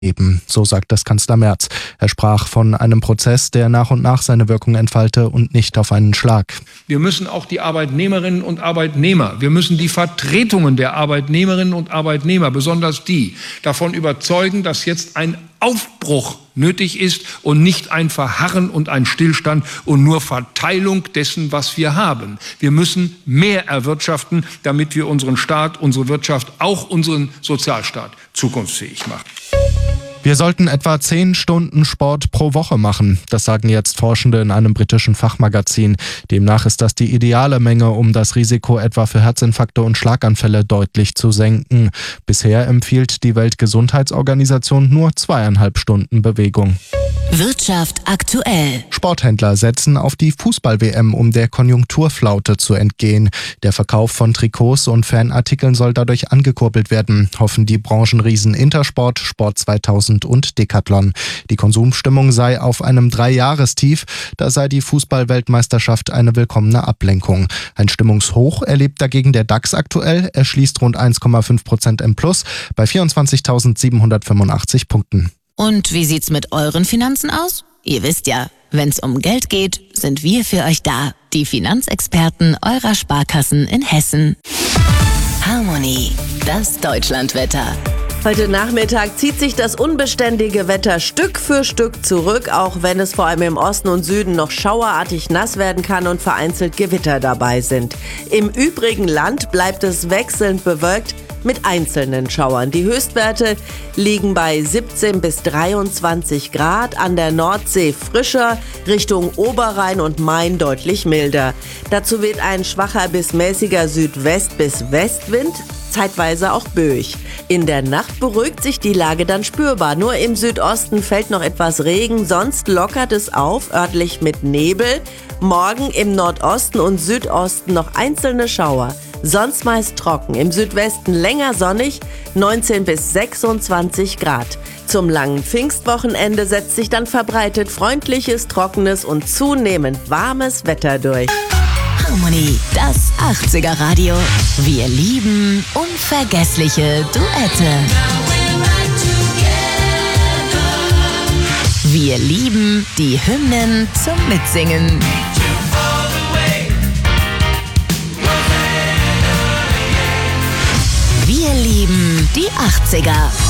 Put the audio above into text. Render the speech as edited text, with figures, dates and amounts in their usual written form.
Eben, so sagt das Kanzler Merz. Er sprach von einem Prozess, der nach und nach seine Wirkung entfalte und nicht auf einen Schlag. Wir müssen auch die Arbeitnehmerinnen und Arbeitnehmer, wir müssen die Vertretungen der Arbeitnehmerinnen und Arbeitnehmer, besonders die, davon überzeugen, dass jetzt ein Aufbruch nötig ist und nicht ein Verharren und ein Stillstand und nur Verteilung dessen, was wir haben. Wir müssen mehr erwirtschaften, damit wir unseren Staat, unsere Wirtschaft, auch unseren Sozialstaat zukunftsfähig machen. Wir sollten etwa 10 Stunden Sport pro Woche machen. Das sagen jetzt Forschende in einem britischen Fachmagazin. Demnach ist das die ideale Menge, um das Risiko etwa für Herzinfarkte und Schlaganfälle deutlich zu senken. Bisher empfiehlt die Weltgesundheitsorganisation nur 2,5 Stunden Bewegung. Wirtschaft aktuell. Sporthändler setzen auf die Fußball-WM, um der Konjunkturflaute zu entgehen. Der Verkauf von Trikots und Fanartikeln soll dadurch angekurbelt werden, hoffen die Branchenriesen Intersport, Sport 2000 und Decathlon. Die Konsumstimmung sei auf einem 3-Jahrestief, da sei die Fußball-Weltmeisterschaft eine willkommene Ablenkung. Ein Stimmungshoch erlebt dagegen der DAX aktuell. Er schließt rund 1,5% im Plus bei 24.785 Punkten. Und wie sieht's mit euren Finanzen aus? Ihr wisst ja, wenn's um Geld geht, sind wir für euch da. Die Finanzexperten eurer Sparkassen in Hessen. Harmony, das Deutschlandwetter. Heute Nachmittag zieht sich das unbeständige Wetter Stück für Stück zurück, auch wenn es vor allem im Osten und Süden noch schauerartig nass werden kann und vereinzelt Gewitter dabei sind. Im übrigen Land bleibt es wechselnd bewölkt mit einzelnen Schauern. Die Höchstwerte liegen bei 17 bis 23 Grad, an der Nordsee frischer, Richtung Oberrhein und Main deutlich milder. Dazu weht ein schwacher bis mäßiger Südwest- bis Westwind, zeitweise auch böig. In der Nacht beruhigt sich die Lage dann spürbar. Nur im Südosten fällt noch etwas Regen, sonst lockert es auf, örtlich mit Nebel. Morgen im Nordosten und Südosten noch einzelne Schauer. Sonst meist trocken, im Südwesten länger sonnig, 19 bis 26 Grad. Zum langen Pfingstwochenende setzt sich dann verbreitet freundliches, trockenes und zunehmend warmes Wetter durch. Harmony, das 80er Radio. Wir lieben unvergessliche Duette. Wir lieben die Hymnen zum Mitsingen. Wir lieben die 80er.